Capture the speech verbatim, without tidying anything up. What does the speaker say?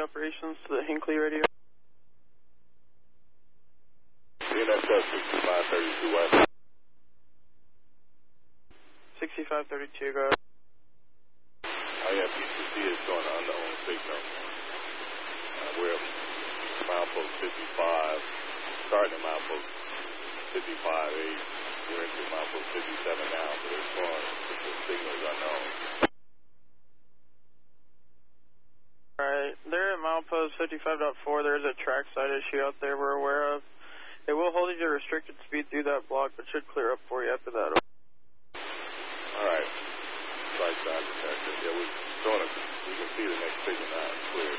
operations to the Hinckley radio. N S F sixty-five thirty-two West. sixty-five thirty-two, go ahead. Oh yeah, P C C is showing an unknown signal. Uh, we're at milepost fifty-five, starting at milepost fifty-five eight. We're into milepost fifty-seven now, but it's showing the signal is unknown. Alright, they're at milepost fifty-five point four. There's a trackside issue out there we're aware of. It will hold you to restricted speed through that block, but should clear up for you after that. Alright. Right side detector. Yeah, we're showing it. We can see the next signal now. It's clear.